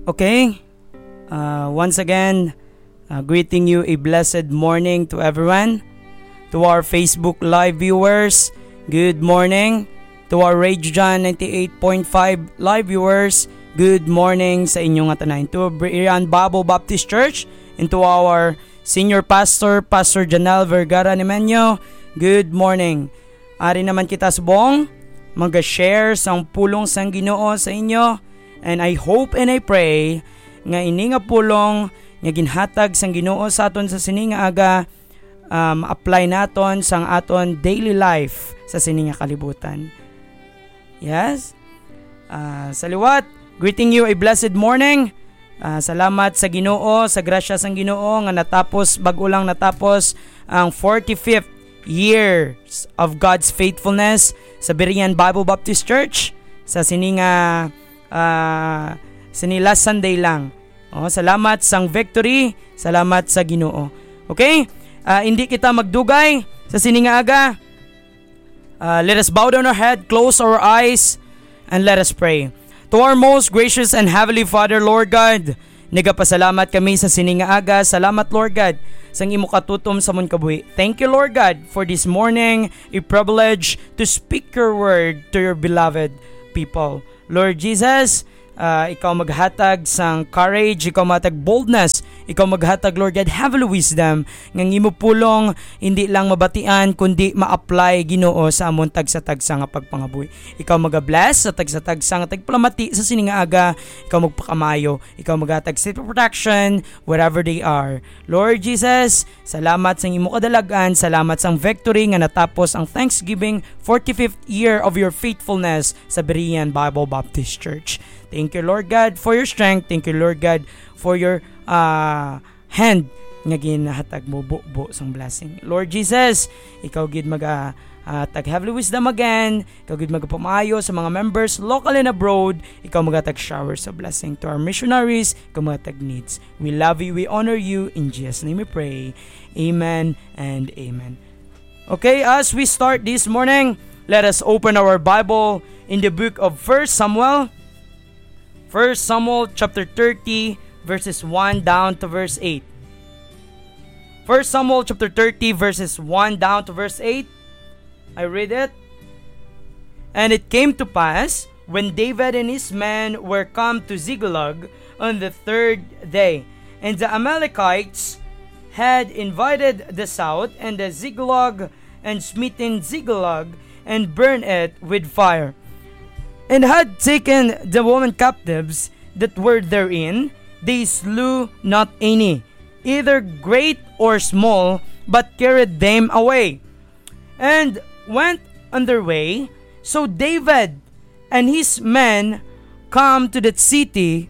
Okay, once again, greeting you a blessed morning to everyone. To our Facebook Live viewers, good morning. To our Radio John 98.5 Live viewers, good morning sa inyong atanayin. To Brian Bible Baptist Church and to our Senior Pastor, Pastor Janelle Vergara Nimenyo, good morning. Ari naman kita subong, mag-share sang pulong sang Ginoo sa inyo. And I hope and I pray nga ini nga pulong nga ginhatag sang Ginoo sa aton sa sini nga aga apply naton sang aton daily life sa sini nga kalibutan. Yes. Sa liwat, greeting you a blessed morning. Salamat sa Ginoo, sa grasya sang Ginoo nga natapos bago lang natapos ang 45th years of God's faithfulness sa Berean Bible Baptist Church sa sini nga last Sunday lang. Salamat sang victory, salamat sa Ginoo. Okay? Hindi kita magdugay sa sini nga aga. Let us bow down our head, close our eyes, and let us pray. To our most gracious and heavenly Father, Lord God, nagapasalamat kami sa sini nga aga. Salamat, Lord God, sang imo katutom sa mon kabuhi. Thank you, Lord God, for this morning, a privilege to speak your word to your beloved people. Lord Jesus, ikaw maghatag sang courage, ikaw maghatag boldness, ikaw maghatag, Lord God, heavenly wisdom, ngang imo pulong hindi lang mabatian kundi ma-apply Ginoo sa amon tagsa-tagsa nga pagpangabuhi. Ikaw magabless sa tagsa-tagsa nga tagpalamati sa sini nga aga, ikaw magpakamayo, ikaw maghatag safe protection wherever they are. Lord Jesus, salamat sa imo kadalagan, salamat sang victory nga natapos ang Thanksgiving 45th year of your faithfulness sa Berean Bible Baptist Church. Thank you, Lord God, for your strength. Thank you, Lord God, for your hand nga ginhatag mo buo sang blessing. Lord Jesus, ikaw gid tag heavenly wisdom again. Ikaw gid magpamayo sa mga members local and abroad. Ikaw magatag showers of blessing to our missionaries. Ikaw magatag needs. We love you, we honor you. In Jesus' name we pray. Amen and amen. Okay, as we start this morning, let us open our Bible in the book of 1 Samuel. 1 Samuel chapter 30 verses 1 down to verse 8. 1 Samuel chapter 30 verses 1 down to verse 8. I read it. And it came to pass, when David and his men were come to Ziklag on the third day, and the Amalekites had invaded the south and the Ziklag, and smitten Ziklag, and burned it with fire, and had taken the women captives that were therein, they slew not any, either great or small, but carried them away, and went on their way. So David and his men come to that city.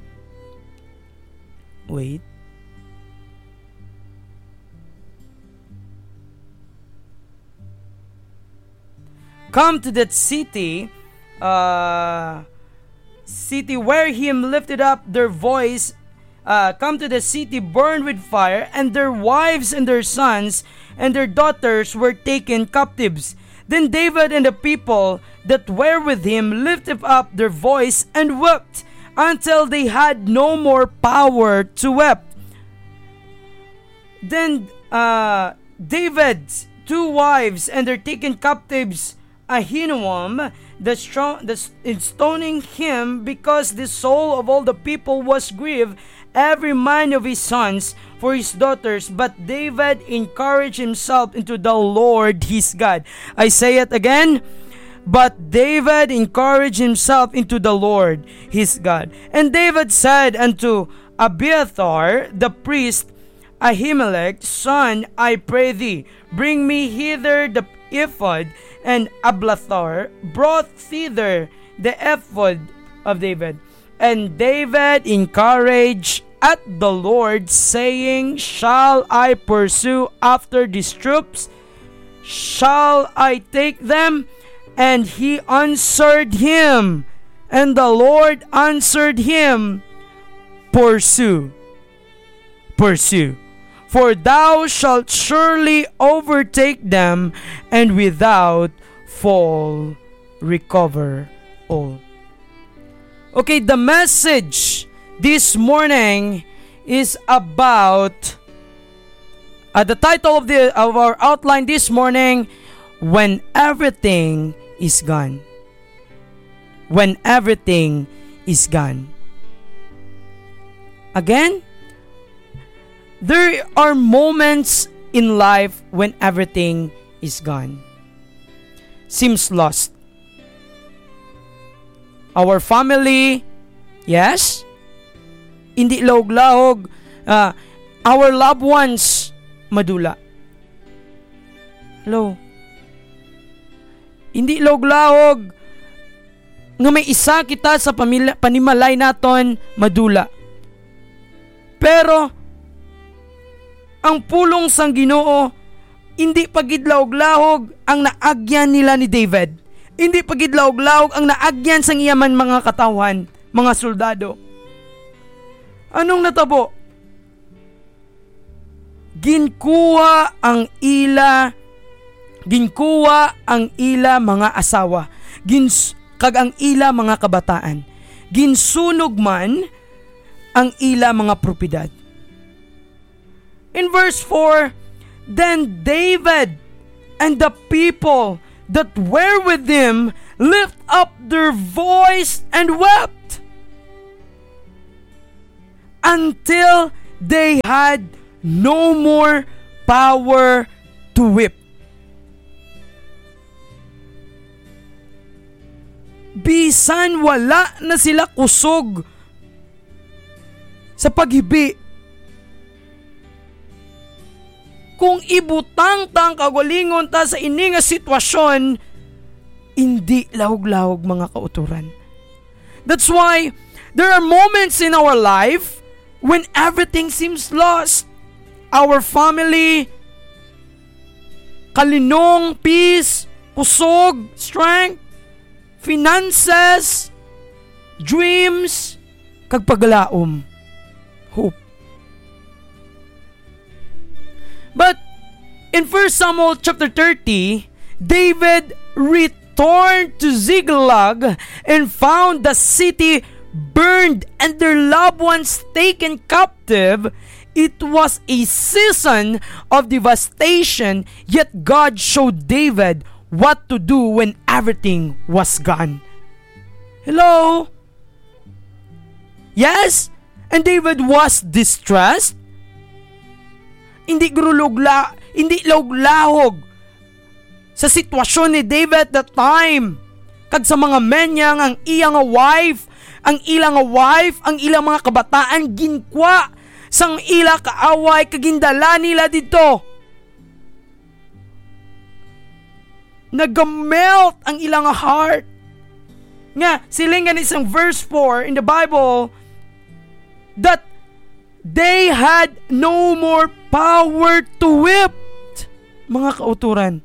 Come to that city where him lifted up their voice, come to the city burned with fire, and their wives and their sons and their daughters were taken captives. Then David and the people that were with him lifted up their voice and wept until they had no more power to weep. Then David's two wives and their taken captives, Ahinoam, the stoning him, because the soul of all the people was grieved, every man of his sons for his daughters. But David encouraged himself into the Lord his God. I say it again. But David encouraged himself into the Lord his God. And David said unto Abiathar the priest, Ahimelech's son, I pray thee, bring me hither the ephod. And Abiathar brought thither the ephod of David. And David encouraged at the Lord, saying, Shall I pursue after these troops? Shall I take them? And he answered him, and the Lord answered him, Pursue, for thou shalt surely overtake them, and without fall recover all. Okay, the message this morning is about the title of our outline this morning, When Everything is Gone. When everything is gone. Again, there are moments in life when everything is gone. Seems lost. Our family, yes. Hindi lahog-lahog. Our loved ones, madula. Hello? Hindi lahog-lahog nga may isa kita sa panimalay naton, madula. Pero ang pulong sang Ginoo, hindi pagidlahog-lahog ang naagyan nila ni David. Hindi pagidlahog-lahog ang naagyan sang iyaman mga katawan, mga soldado. Anong natabo? Ginkuha ang ila mga asawa. Kag ang ila mga kabataan. Ginsunog man ang ila mga propiedad. In verse 4, then David and the people that were with him lift up their voice and wept until they had no more power to weep. Bisan wala na sila kusog sa paghibi. Kung ibutang tang kagalingon ta sa ini nga sitwasyon, hindi lahog-lahog mga kauturan. That's why there are moments in our life when everything seems lost. Our family, kalinong, peace, kusog, strength, finances, dreams, kag paglaom, hope. But in 1 Samuel chapter 30, David returned to Ziklag and found the city burned and their loved ones taken captive. It was a season of devastation, yet God showed David what to do when everything was gone. Hello? Yes? And David was distressed. Hindi lahog sa sitwasyon ni David at that time. Kag sa mga men niya, ang iyang wife, ang ilang mga kabataan, ginkwa sang ila kaaway, kagindala nila dito. Nagamelt ang ilang heart. Nga, silingan isang verse 4 in the Bible that they had no more power to whip. Mga kauturan.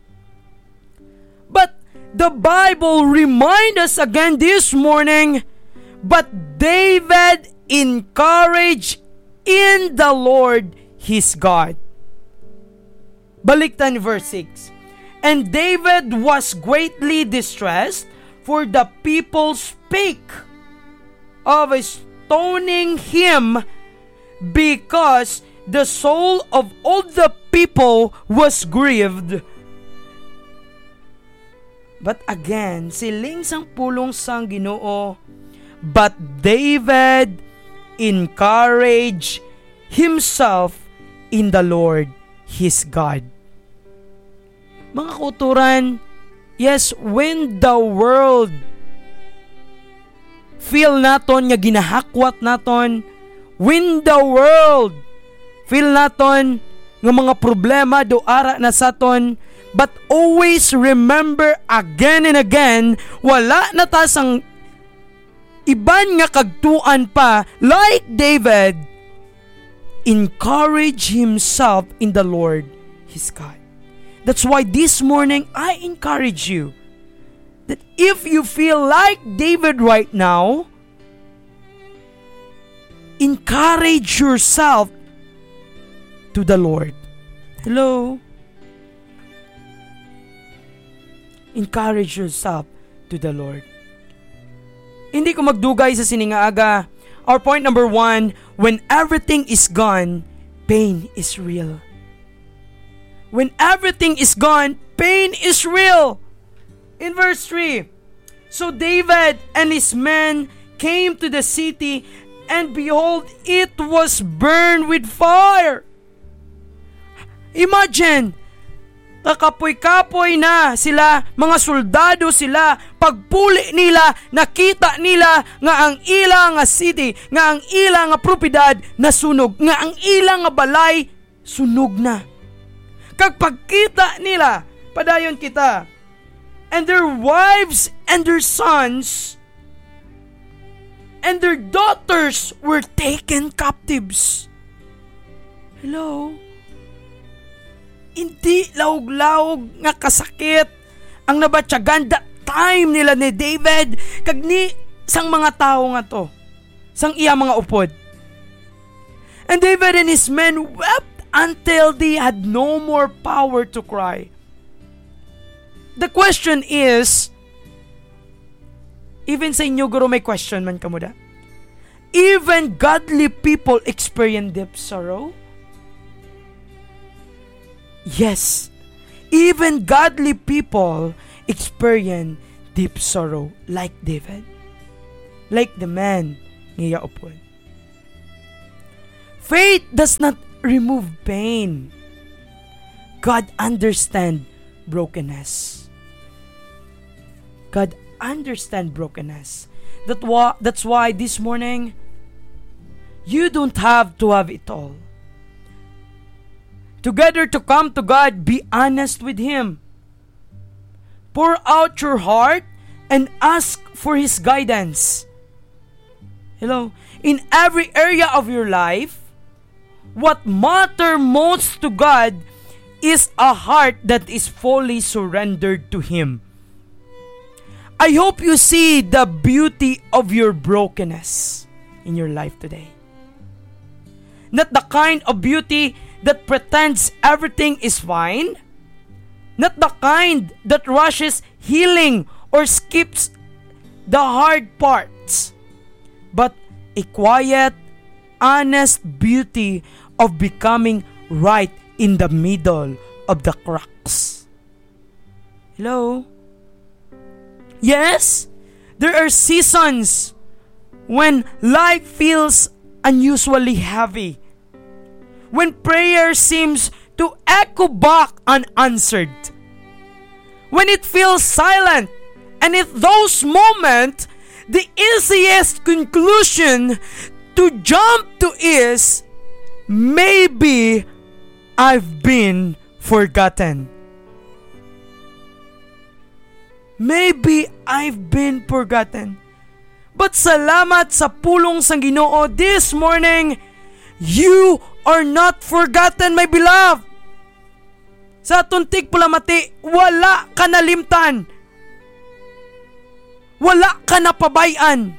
But the Bible remind us again this morning, but David encouraged in the Lord his God. Baliktan verse 6. And David was greatly distressed, for the people spake of stoning him, because the soul of all the people was grieved. But again, siling sang pulong sang Ginoo, but David encouraged himself in the Lord his God. Mga kauturan, yes, when the world feel naton nga ginahakwat naton, when the world feel naton nga mga problema do ara na saton, but always remember again and again, wala na ta sang iban nga kagtuan pa, like David, encourage himself in the Lord his God. That's why this morning I encourage you that if you feel like David right now, encourage yourself to the Lord. Hello? Encourage yourself to the Lord. Hindi ko magdugay sa siningaaga. Our point number 1, when everything is gone, pain is real. When everything is gone, pain is real. In verse 3, so David and his men came to the city, and behold, it was burned with fire. Imagine, kakapoy-kapoy na sila, mga soldado sila, pagpuli nila, nakita nila nga ang ilang nga city, nga ang ilang nga propiedad nasunog, nga ang ilang nga balay sunog na. Kag pagkita nila, padayon kita, and their wives and their sons and their daughters were taken captives. Hello? Hindi laog-laog nga kasakit ang nabatyagan that time nila ni David kag ni sang mga tao nga to, sang iya mga upod. And David and his men wept until they had no more power to cry. The question is, even sa inyo guro may question man kamo da, even godly people experience deep sorrow? Yes, even godly people experience deep sorrow like David, like the man nga upod. Faith does not remove pain. God understands brokenness. God understands brokenness. That's why this morning, you don't have to have it all. Together to come to God, be honest with Him. Pour out your heart and ask for His guidance. Hello? In every area of your life, what matters most to God is a heart that is fully surrendered to Him. I hope you see the beauty of your brokenness in your life today. Not the kind of beauty that pretends everything is fine. Not the kind that rushes healing or skips the hard parts. But a quiet, honest beauty of becoming right in the middle of the cracks. Hello? Yes, there are seasons when life feels unusually heavy. When prayer seems to echo back unanswered. When it feels silent. And in those moments, the easiest conclusion to jump to is, maybe I've been forgotten. Maybe I've been forgotten. But salamat sa pulong sang Ginoo this morning, you are not forgotten, my beloved. Sa tuntig pulamati, wala ka nalimtan. Wala ka napabayan.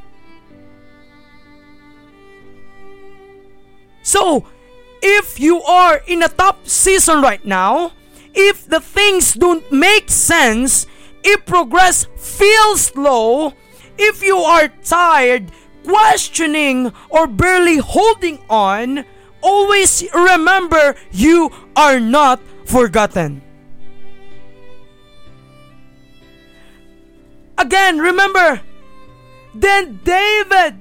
So, if you are in a tough season right now, if the things don't make sense, if progress feels slow, if you are tired, questioning, or barely holding on, always remember you are not forgotten. Again, remember, then David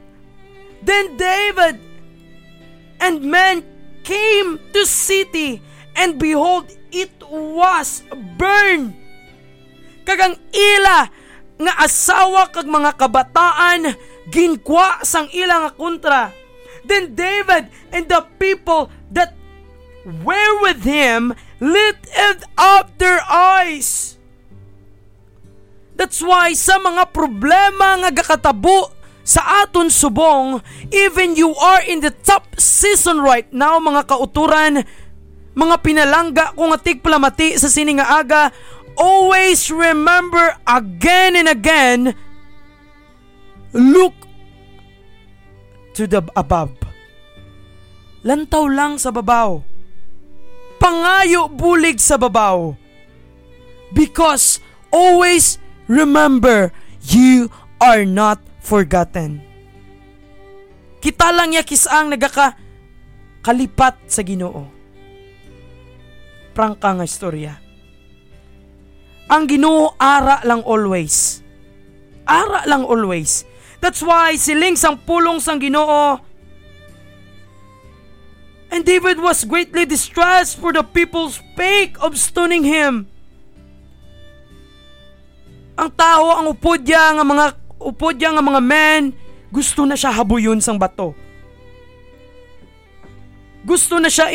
and men came to city, and behold, it was burned. Kagang ila nga asawa kag mga kabataan ginkwa sang ila nga kontra. Then David and the people that were with him lifted up their eyes. That's why sa mga problema nga gakatabo sa aton subong, even you are in the top season right now, mga kauturan, mga pinalangga kung atig palamati sa sining nga aga, always remember again and again, look to the above. Lantaw lang sa babaw. Pangayo bulig sa babaw. Because always remember, you are not forgotten. Kita lang niya kisang kalipat sa Ginoo. Prangka nga istorya. Ang Ginoo ara lang always. Ara lang always. That's why siling sang pulong sang Ginoo. And David was greatly distressed for the people spake of stoning him. Ang tao, ang upod niya nga mga men, gusto na siya habuyon sang bato. Gusto na siya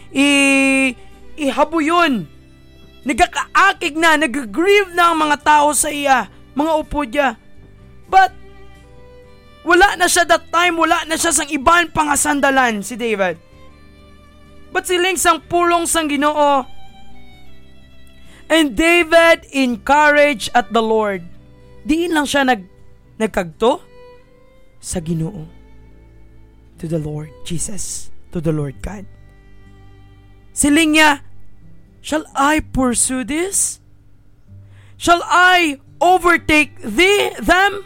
ihabuyon. Nagkakaakig na, nag-grieve na ang mga tao sa iya, mga upod niya. But, wala na siya that time, wala na siya sang iban pangasandalan si David. But siling sang pulong sang Ginoo. And David encouraged at the Lord. Diin lang siya nagkagto sa Ginoo. To the Lord Jesus. To the Lord God. Siling niya, shall I pursue this? Shall I overtake them?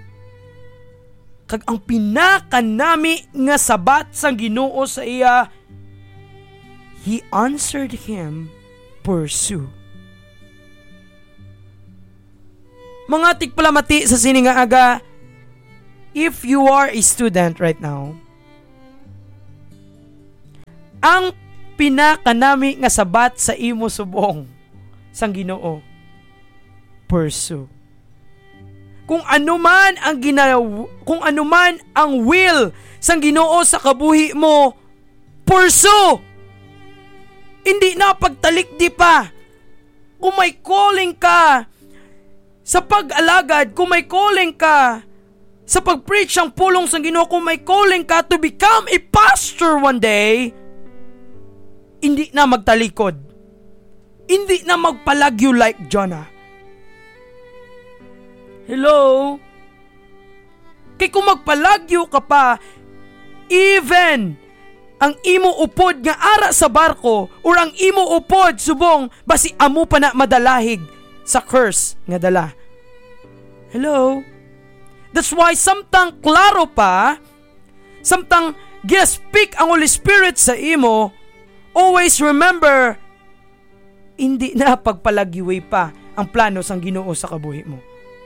Kag ang pinakanami nga sabat sang Ginoo sa iya, he answered him, pursue. Mga tigpalamati sa sininga aga, if you are a student right now, ang pinakanami nga sabat sa imo subong sang Ginoo, pursue. Kung ano man ang will sang Ginoo sa kabuhi mo, pursue. Hindi na pagtalikdi pa. Kung may calling ka sa pag-alagad, kung may calling ka sa pag-preach ang pulong sang Ginoo, kung may calling ka to become a pastor one day, hindi na magtalikod. Hindi na magpalagyo like Jonah. Hello? Kaya kung magpalagyo ka pa, even ang imo upod nga ara sa barko or ang imo upod subong basi amo pa na madalahig sa curse nga dala. Hello? That's why samtang klaro pa, samtang gi-speak ang Holy Spirit sa imo, always remember, hindi na pagpalagiway pa ang plano sang Ginoo sa kabuhi mo.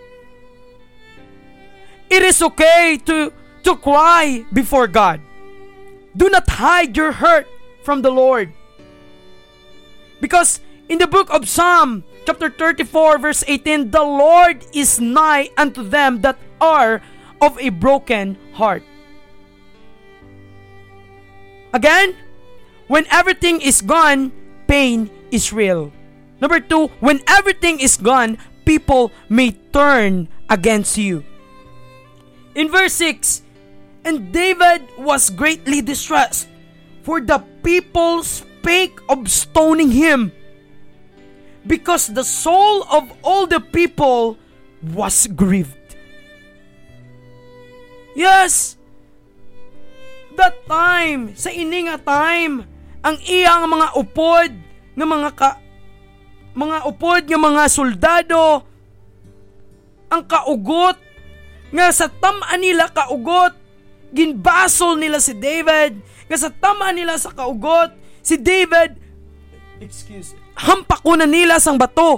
It is okay to cry before God. Do not hide your hurt from the Lord. Because in the book of Psalm, chapter 34, verse 18, the Lord is nigh unto them that are of a broken heart. Again, when everything is gone, pain is real. Number 2, when everything is gone, people may turn against you. In verse 6, and David was greatly distressed, for the people spake of stoning him, because the soul of all the people was grieved. Yes, that time, sa ini nga time, ang iyang mga upod, nga mga upod, nga mga soldado, ang kaugot, nga sa tamaan nila kaugot, ginbasol nila si David, nga sa tamaan nila sa kaugot, si David, hampakunan nila sang bato.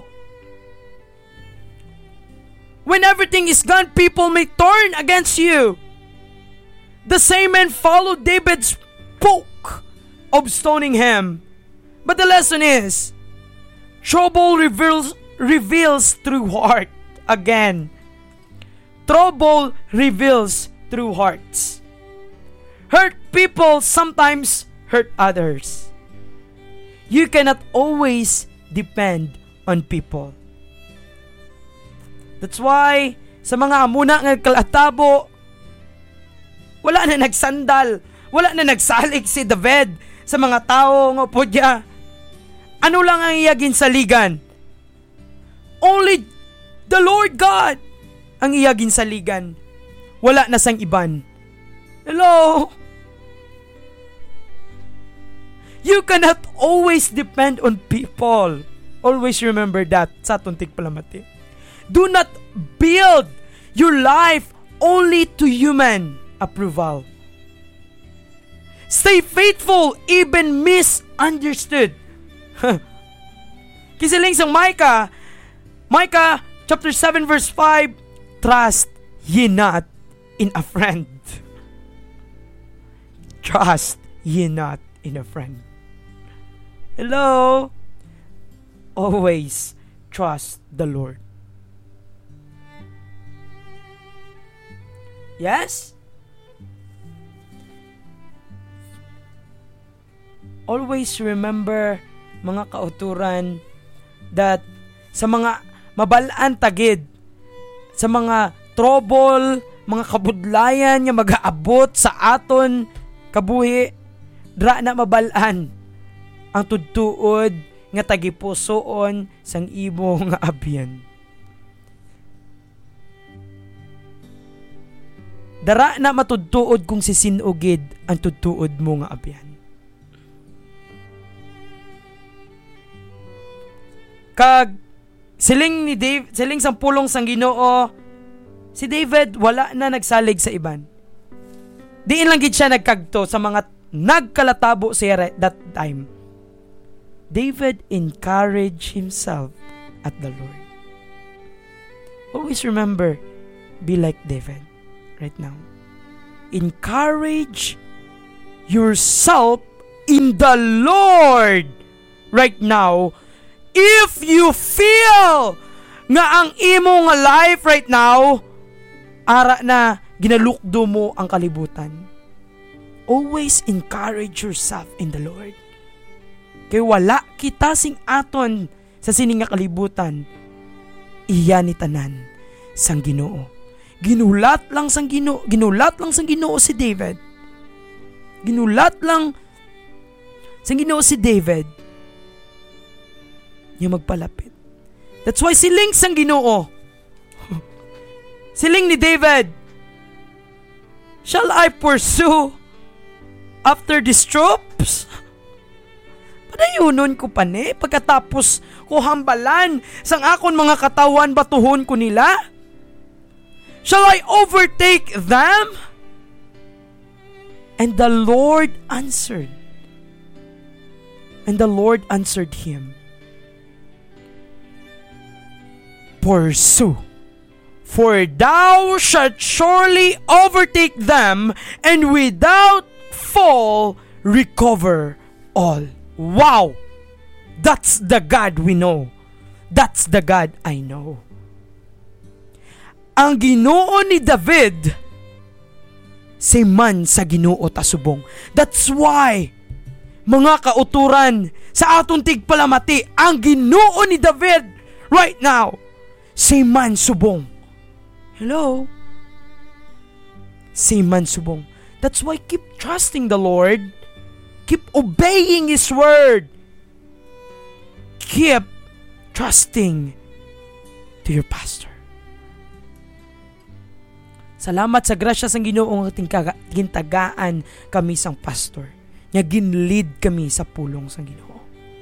When everything is gone, people may turn against you. The same men followed David's spoke of stoning him. But the lesson is, trouble reveals true heart. Again, trouble reveals true hearts. Hurt people sometimes hurt others. You cannot always depend on people. That's why, sa mga amuna nga kalatabo, wala na nagsandal, wala na nagsalig si David sa mga tao nga po niya. Ano lang ang iyagin saligan? Only the Lord God ang iyagin saligan. Wala na sang iban. Hello? You cannot always depend on people. Always remember that sa tuntik palamati. Do not build your life only to human approval. Stay faithful, even misunderstood. Kisiling sang Micah chapter 7 verse 5, trust ye not in a friend. Trust ye not in a friend. Hello? Always trust the Lord. Yes? Always remember, mga kauturan, that sa mga mabalaan tagid, sa mga trouble, mga kabudlayan nga mag-aabot sa aton kabuhi, dra na mabalaan ang tudtuod nga tagipusoon sang imo nga abyan. Dara na matudtuod kung sisinugid ang tudtuod mo nga abyan. Kag siling sang pulong sang Ginoo, si David wala na nagsalig sa iban. Diin lang gid siya nagkagto sa mga nagkalatabo siya that time. David encouraged himself at the Lord. Always remember, be like David right now. Encourage yourself in the Lord right now. If you feel nga ang imo nga life right now, ara na ginalukdo mo ang kalibutan, always encourage yourself in the Lord. Kay wala kita sing aton sa sining nga kalibutan, iya ni tanan sang Ginoo. Ginulat lang sang Ginoo si David. Ginulat lang sang Ginoo si David niya magpalapit. That's why siling sang Ginoo. Siling ni David, shall I pursue after these troops? Padayunon ko pa ni, pagkatapos ko hambalan sang akon mga katawan, batuhon ko nila? Shall I overtake them? And the Lord answered. And the Lord answered him, pursue, for thou shalt surely overtake them, and without fall recover all. Wow! That's the God we know. That's the God I know. Ang Ginoo ni David, si man sa Ginoo tasubong. That's why, mga kauturan, sa atong tigpalamati, ang Ginoo ni David right now, si man subong. Hello? Si man subong. That's why keep trusting the Lord. Keep obeying His word. Keep trusting to your pastor. Salamat sa grasya sang Ginoo nga gintagaan kami sang pastor. Nga ginlead kami sa pulong sang Ginoo.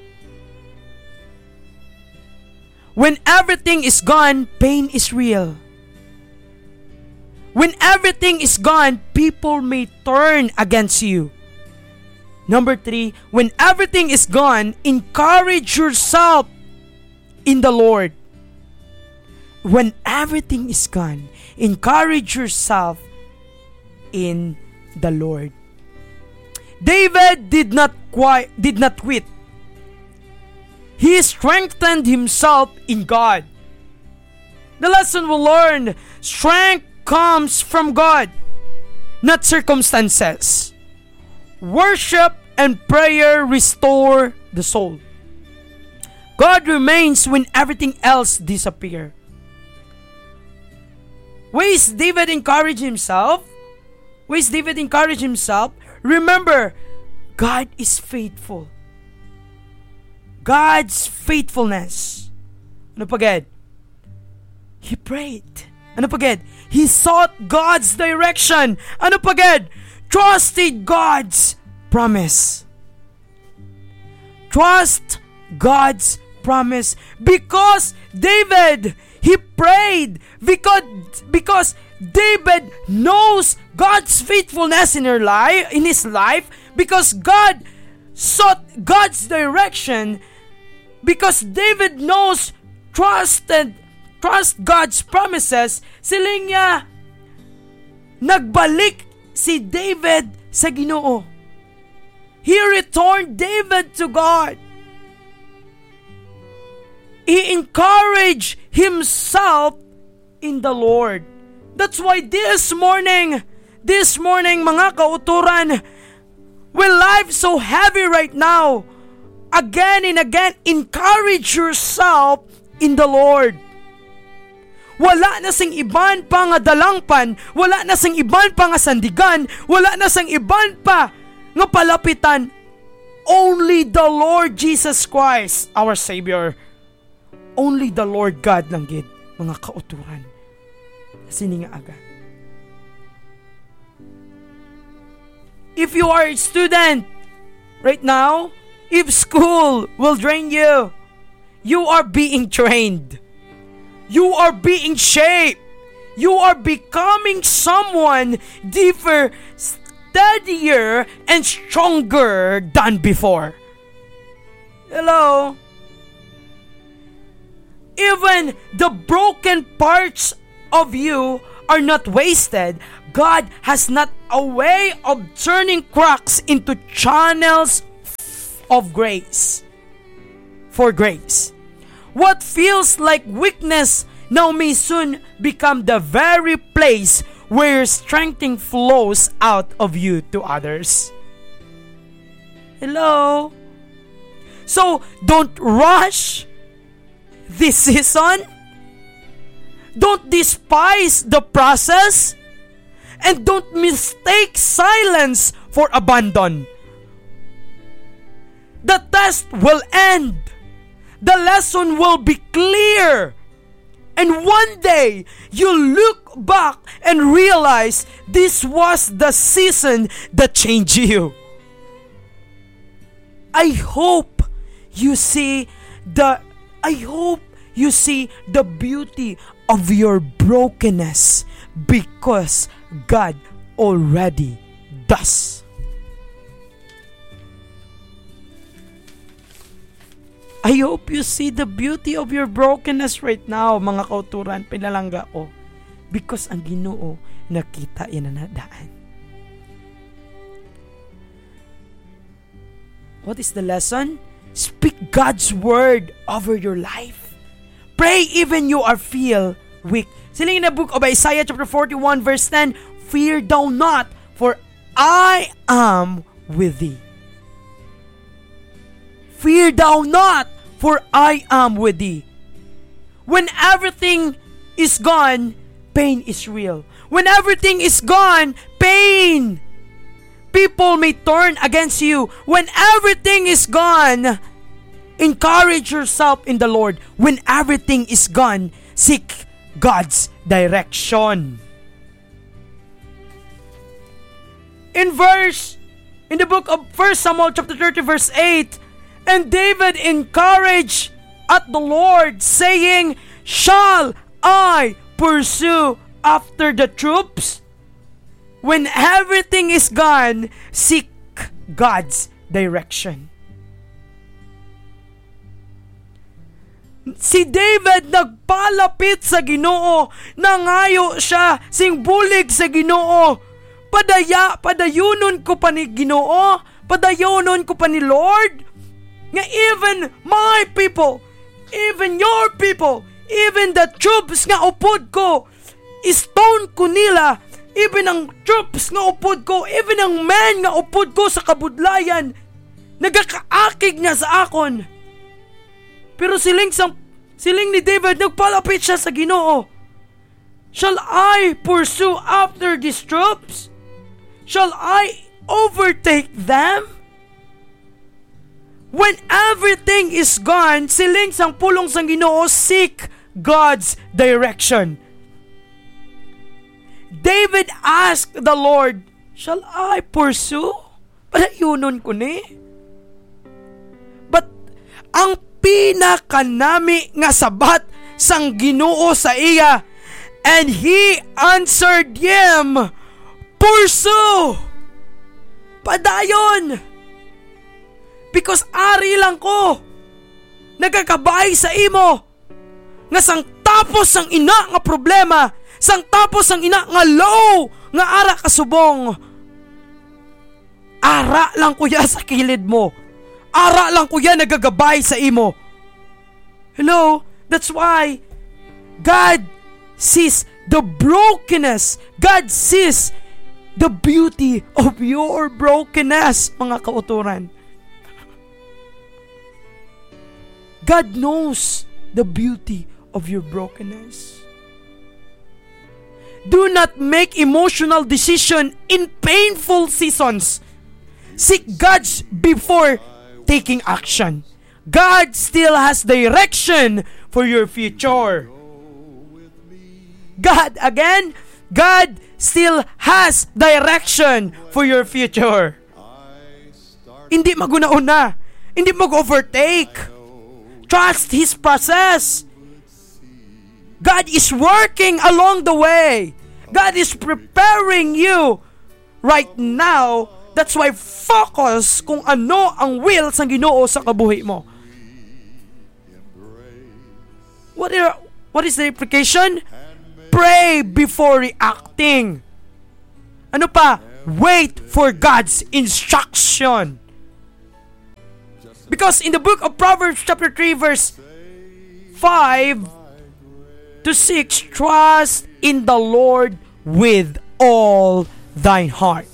When everything is gone, pain is real. When everything is gone, people may turn against you. Number 3, when everything is gone, encourage yourself in the Lord. When everything is gone, encourage yourself in the Lord. David did not quit. He strengthened himself in God. The lesson we'll learn, strength comes from God, not circumstances. Worship and prayer restore the soul. God remains when everything else disappears. Ways David encouraged himself? Remember, God is faithful. God's faithfulness. Ano pagad? He prayed. Ano pagad? He sought God's direction. Ano pagad? Trusted God's promise. Trust God's promise. Because David, he prayed. Because David knows God's faithfulness in his life, because God sought God's direction, because David trust God's promises, siling niya nagbalik si David sa Ginoo. He returned David to God. He encouraged himself in the Lord. That's why this morning mga kauturan, when life's so heavy right now, again and again, encourage yourself in the Lord. Wala na sing iban pa nga dalangpan, wala na sing iban pa nga sandigan, wala na sing iban pa nga palapitan. Only the Lord Jesus Christ, our Savior. Only the Lord God lang gid, mga kauturan. Sini nga aga. If you are a student right now, if school will drain you, you are being trained. You are being shaped. You are becoming someone deeper, steadier, and stronger than before. Hello? Even the broken parts of you are not wasted. God has not a way of turning cracks into channels of grace. For grace. What feels like weakness now may soon become the very place where strength flows out of you to others. Hello? So, don't rush this season. Don't despise the process. And don't mistake silence for abandon. The test will end. The lesson will be clear. And one day, you'll look back and realize this was the season that changed you. I hope you see the beauty of your brokenness, because God already does. I hope you see the beauty of your brokenness right now, mga kauturan, pinalangga ko. Because ang Ginoo nakita yan na nadaan. What is the lesson? Speak God's word over your life. Pray even you are feel weak. Sila in the book of Isaiah chapter 41 verse 10, fear thou not, for I am with thee. Fear thou not, for I am with thee. When everything is gone, pain is real. When everything is gone, pain. People may turn against you. When everything is gone, encourage yourself in the Lord. When everything is gone, seek God's direction. In the book of 1 Samuel chapter 30 verse 8, and David encouraged at the Lord, saying, shall I pursue after the troops? When everything is gone, seek God's direction. Si David nagpalapit sa Ginoo, nangayo siya, singbulig sa Ginoo. Padayunon ko pa ni Ginoo, padayunon ko pa ni Lord. Nga even my people, even your people, even the troops nga upod ko, stone ko nila, even ang troops nga upod ko, even ang men nga upod ko sa kabudlayan, nagakaakig nga sa akon. Pero siling ni David, nagpalapit siya sa Ginoo. Shall I pursue after these troops? Shall I overtake them? When everything is gone, siling sang pulong sang Ginoo, seek God's direction. David asked the Lord, shall I pursue? Palayunon ko ni. But ang pinakanami nga sabat sang Ginoo sa iya, and he answered him, pursue. Padayon. Because ari lang ko nagakabay sa imo nga sang tapos ang ina nga problema, sang tapos ang ina nga low nga ara kasubong. Ara lang kuya sa kilid mo. Ara lang kuya nagagabay sa imo. Hello? That's why God sees the brokenness. God sees the beauty of your brokenness, mga kauturan. God knows the beauty of your brokenness. Do not make emotional decision in painful seasons. Seek God before taking action. God still has direction for your future. God still has direction for your future. Hindi maguna-una. Hindi mag-overtake. Trust His process. God is working along the way. God is preparing you right now. That's why focus kung ano ang will sa Ginoo sa kabuhi mo. What is the implication? Pray before reacting. Ano pa? Wait for God's instruction. Because in the book of Proverbs chapter 3 verse 5 to 6, trust in the Lord with all thine heart.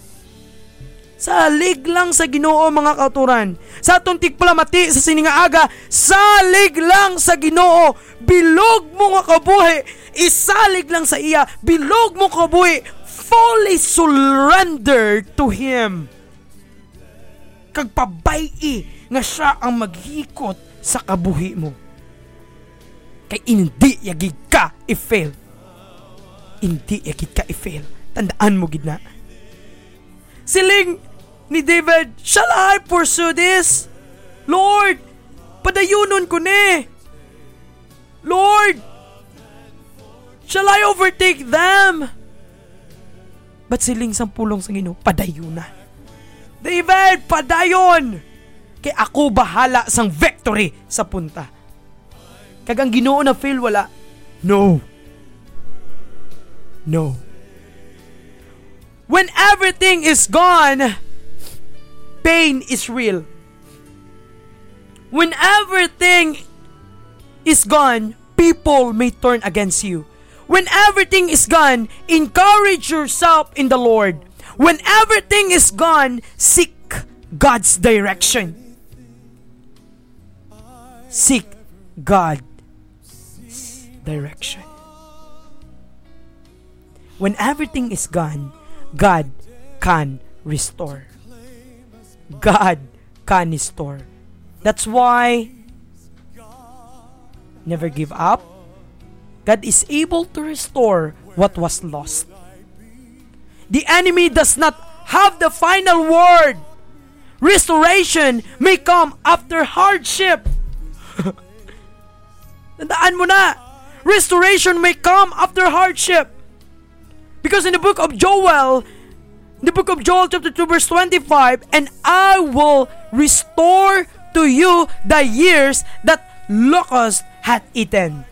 Salig lang sa Ginoo, mga kauturan. Sa atong tigpalamati sa siningaaga, salig lang sa Ginoo. Bilog mo nga kabuhi, isalig lang sa iya. Bilog mo kabuhi, fully surrender to Him. Kagpabay nga siya ang maghikot sa kabuhi mo. Kay hindi yagid ka i-fail. Hindi yagid ka i-fail. Tandaan mo gid na. Siling ni David, shall I pursue this? Lord, padayunon ko ni. Lord, shall I overtake them? But siling sampulong sa Ginoo, padayuna. David, padayon. Kay ako bahala sang victory sa punta. Kagang Ginoo na fail wala. No. When everything is gone, pain is real. When everything is gone, people may turn against you. When everything is gone, encourage yourself in the Lord. When everything is gone, seek God's direction. Seek God's direction. When everything is gone, God can restore. God can restore. That's why never give up. God is able to restore what was lost. The enemy does not have the final word. Restoration may come after hardship. Tandaan mo na. Restoration may come after hardship. Because in the book of Joel chapter 2 verse 25, and I will restore to you the years that locust hath eaten.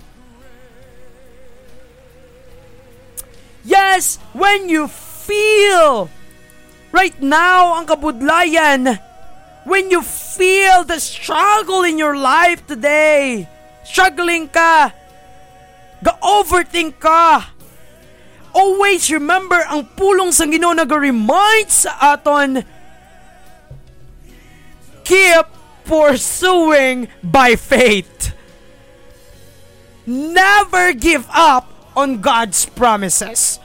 Yes, when you feel right now ang kabudlayan, when you feel the struggle in your life today, struggling ka, ga-overthink ka, always remember ang pulong sa Ginoo nag-remind sa aton, keep pursuing by faith. Never give up on God's promises.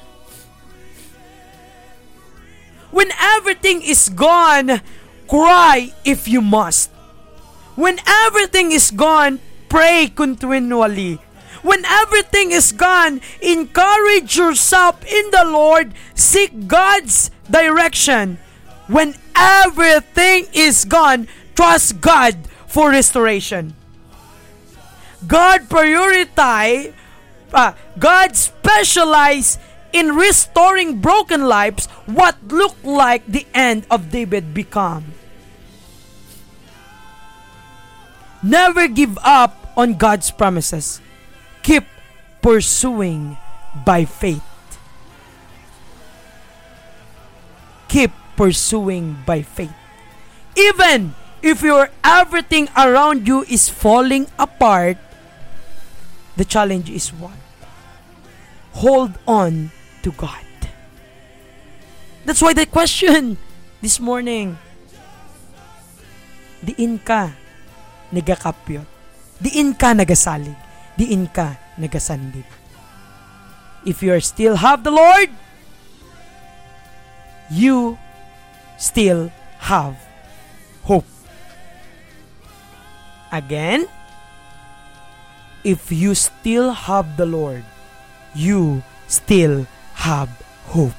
When everything is gone, cry if you must. When everything is gone, pray continually. When everything is gone, encourage yourself in the Lord. Seek God's direction. When everything is gone, trust God for restoration. God specializes in restoring broken lives, what looked like the end of David become. Never give up on God's promises. Keep pursuing by faith. Keep pursuing by faith. Even if everything around you is falling apart, the challenge is one. Hold on to God. That's why the question this morning, diin ka nagakapyot, diin ka nagasalig, diin ka nagasandib. If you still have the Lord, you still have hope. Again, if you still have the Lord, you still have hope.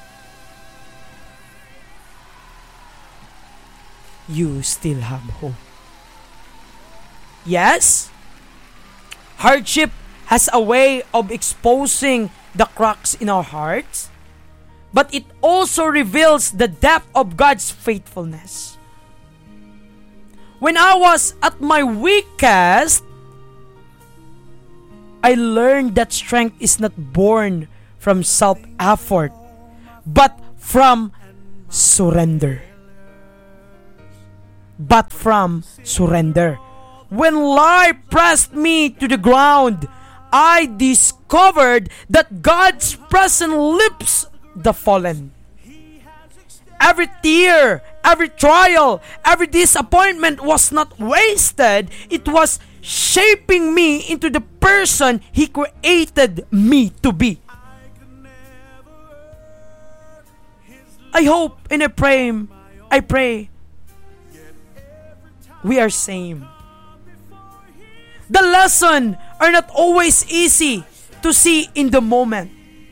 You still have hope. Yes, hardship has a way of exposing the cracks in our hearts, but it also reveals the depth of God's faithfulness. When I was at my weakest, I learned that strength is not born from self-effort, but from surrender. When life pressed me to the ground, I discovered that God's presence lifts the fallen. Every tear, every trial, every disappointment was not wasted. It was shaping me into the person He created me to be. I hope and I pray we are same. The lessons are not always easy to see in the moment.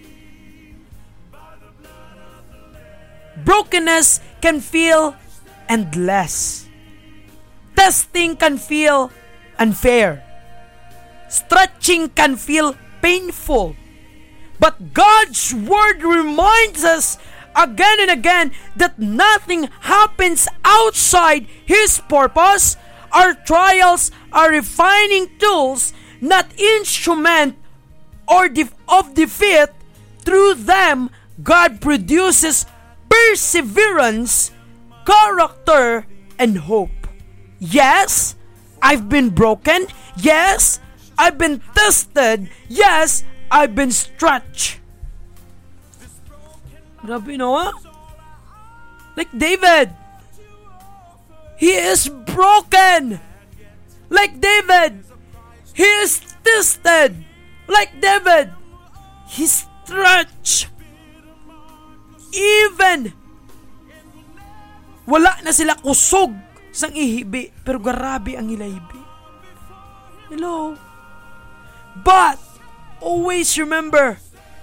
Brokenness can feel endless. Testing can feel unfair. Stretching can feel painful. But God's Word reminds us again and again that nothing happens outside His purpose. Our trials are refining tools, not instrument of defeat. Through them, God produces perseverance, character, and hope. Yes, I've been broken. Yes, I've been tested. Yes, I've been stretched. Grabe, no? Like David, he is broken. Like David, he is tested. Like David, he stretched. Even wala na sila kusog sang ihibi, pero grabe ang ilahibi. Hello? But always remember,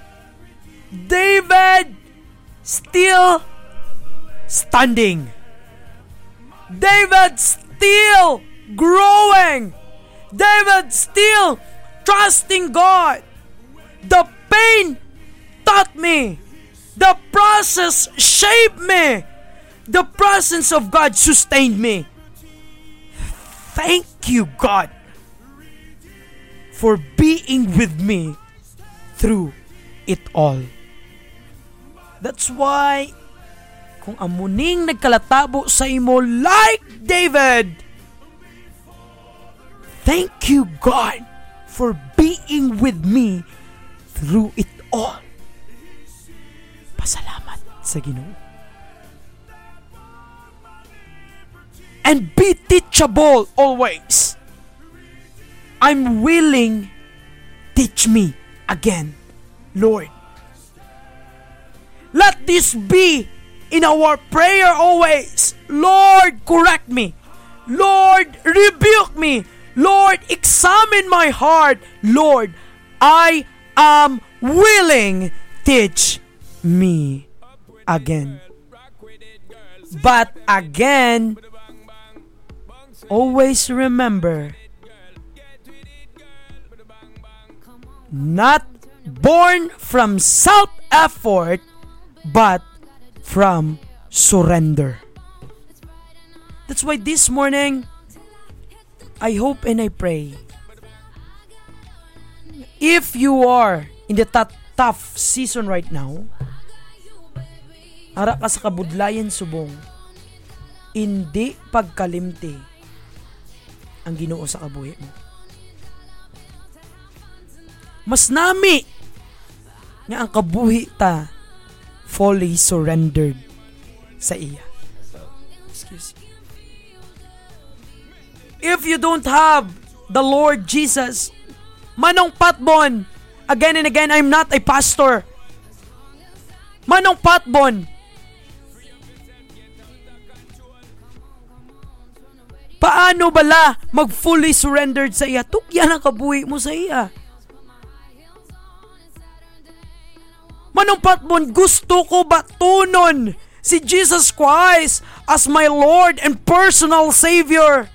David still standing. David still growing. David still trusting God. The pain taught me. The process shaped me. The presence of God sustained me. Thank you, God, for being with me through it all. That's why, kung amuning nagkalatabo sa imo like David, thank you, God, for being with me through it all. Pasalamat sa Ginoo. And be teachable always. I'm willing, teach me again, Lord. Let this be in our prayer always. Lord, correct me. Lord, rebuke me. Lord, examine my heart. Lord, I am willing, teach me again. But again, always remember, not born from self effort, but from surrender. That's why this morning, I hope and I pray, if you are in the tough season right now, ara ka sa kabudlayan subong, hindi pagkalimti ang Ginoo sa kabuhi mo. Mas nami nga ang kabuhi ta fully surrendered sa iya. Excuse me. If you don't have the Lord Jesus, manong patbon, again and again, I'm not a pastor. Manong patbon, paano bala mag-fully surrendered sa iya? Tukyan ang kabuhi mo sa iya. Manong patbon, gusto ko batunon si Jesus Christ as my Lord and personal Savior.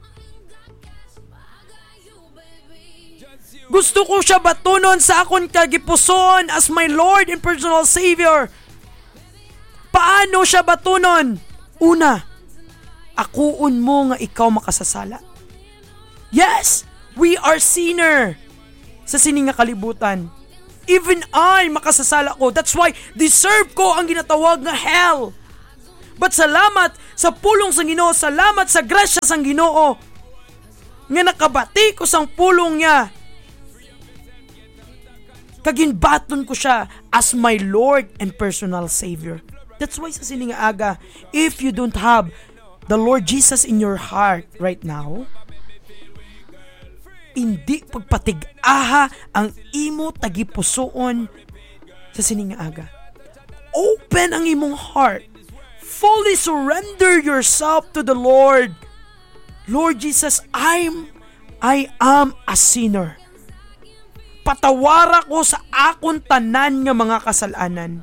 Gusto ko siya batunon sa akon kagipuson as my Lord and personal Savior. Paano siya batunon? Una, akuon mo nga ikaw makasasala. Yes, we are sinner sa sining nga kalibutan. Even I makasasala ko. That's why deserve ko ang ginatawag nga hell. But salamat sa pulong sa Ginoo, salamat sa grasya sang Ginoo nga nakabati ko sang pulong niya. Kaginbaton ko siya as my Lord and personal Savior. That's why sa sining nga aga, if you don't have the Lord Jesus in your heart right now, hindi pagpatig-aha ang imo tagipusoon sa sining nga aga. Open ang imong heart. Fully surrender yourself to the Lord. Lord Jesus, I am a sinner. Patawara ko sa akon tanan nga mga kasalanan.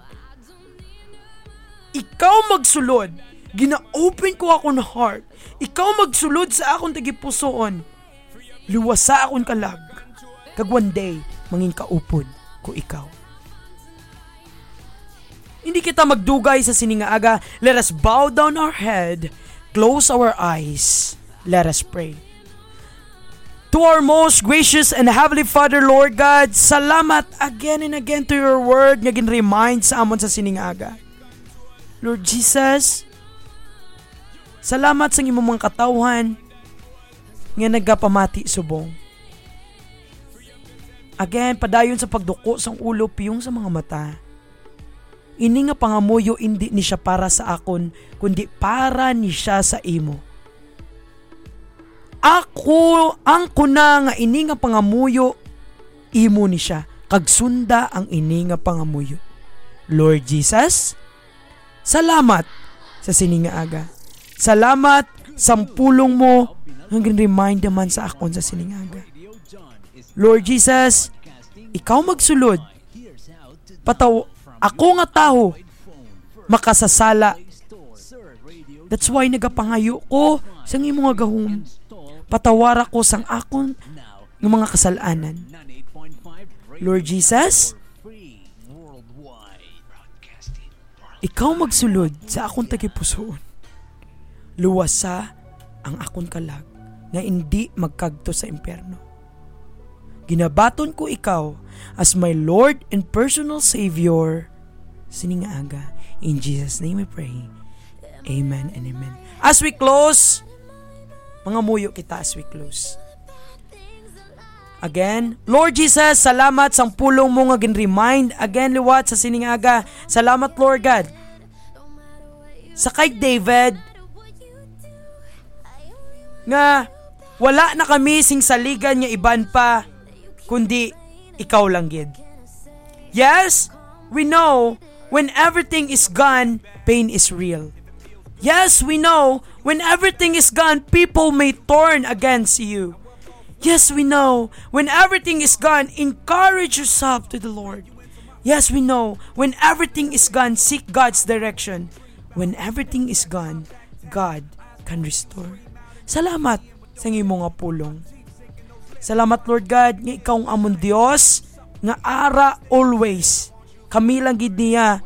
Ikaw magsulod. Gina-open ko akon heart. Ikaw magsulod sa akon tagipusoon. Luwas sa akon kalag. Kag one day, mangin kaupod ko ikaw. Hindi kita magdugay sa sininga aga. Let us bow down our head, close our eyes. Let us pray. To our most gracious and heavenly Father, Lord God, salamat again and again to your word nga gin-remind sa amon sa sininga aga. Lord Jesus, salamat sa imong mga katawhan nga nagapamati subong. Again, padayon sa pagduko sang ulo piyong sa mga mata. Ini nga pangamuyo hindi ni siya para sa akon, kundi para ni siya sa imo. Ang kuna nga ini nga pangamuyo, imo ni siya. Kag sunda ang ini nga pangamuyo. Lord Jesus, salamat sa sininga aga. Salamat sa pulong mo hanggang remind naman sa akon sa sininga aga. Lord Jesus, ikaw magsulod. Ako nga tao makasasala. That's why nagapangayo ko sa imong nga gahom. Patawara ko sang akon ng mga kasalanan. Lord Jesus, ikaw magsulod sa akong tagipusoon. Luwasa ang akon kalag nga hindi magkagto sa impyerno. Ginabaton ko ikaw as my Lord and personal Savior. Sininga aga. In Jesus' name we pray. Amen and amen. As we close, mga muyo kita as we close. Again, Lord Jesus, salamat sa pulong mo nga gin-remind. Again, liwat sa sininga aga. Salamat, Lord God. Sa kay David, nga wala na kami sing saligan nga iban pa, kundi ikaw lang gid. Yes, we know when everything is gone, pain is real. Yes, we know when everything is gone, people may turn against you. Yes, we know when everything is gone, encourage yourself to the Lord. Yes, we know when everything is gone, seek God's direction. When everything is gone, God can restore. Salamat sa imong nga pulong. Salamat, Lord God, nga ikaw ang amon Dios nga ara always Kami lang gid niya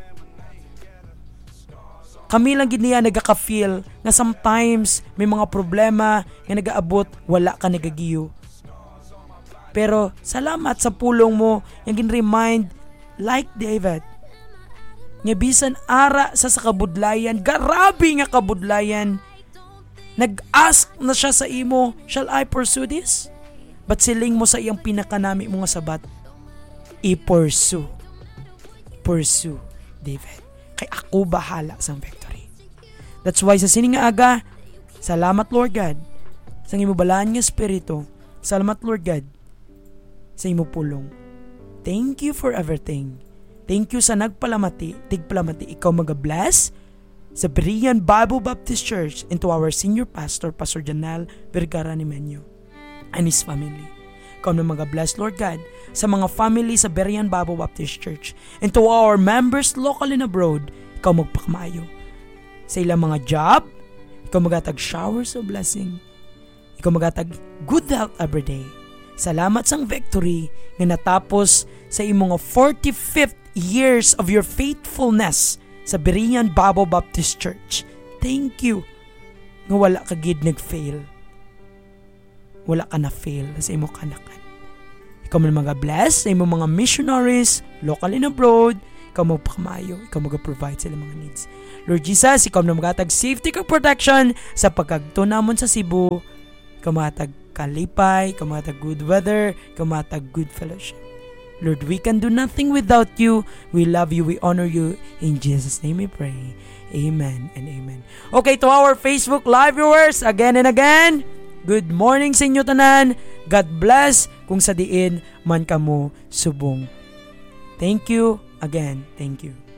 nagaka-feel nga sometimes may mga problema nga nagaabot, wala ka nagagiyo. Pero salamat sa pulong mo, yang gin-remind like David. Nga bisan ara sa kabudlayan, grabe nga kabudlayan, nag-ask na siya sa imo, shall I pursue this? But siling mo sa iyang pinakanami mo nga sabat, i-pursue. Pursue, David. Kay ako bahala sa victory. That's why sa sininga aga, salamat Lord God sa imo balaan nga espiritu. Salamat Lord God sa imo pulong. Thank you for everything. Thank you sa tigpalamati, ikaw mag-bless sa Berean Bible Baptist Church and to our senior pastor, Pastor Janelle Vergara Nimenyo and his family. Ikaw na mag-bless, Lord God, sa mga family sa Berean Bible Baptist Church and to our members local and abroad, ikaw magpakamayo. Sa ilang mga job, ikaw magatag showers of blessing. Ikaw magatag good health every day. Salamat sang victory nga natapos sa imong 45th years of your faithfulness sa Berean Bible Baptist Church. Thank you nga wala ka gid nag-fail. Wala ka na-fail sa imong kanakan. Ikaw man mag-bless sa imong mga missionaries, local and abroad. Ikaw magpakamayo, ikaw mag-provide sa ilang mga needs. Lord Jesus, ikaw na magatag safety kag protection sa pagkagto namon sa Cebu. Ikaw magatag kalipay, ikaw magatag good weather, ikaw magatag good fellowship. Lord, we can do nothing without you. We love you, we honor you. In Jesus' name we pray. Amen and amen. Okay, to our Facebook Live viewers, again and again, good morning sa inyo tanan. God bless kung sa diin man kamo subong. Thank you again. Thank you.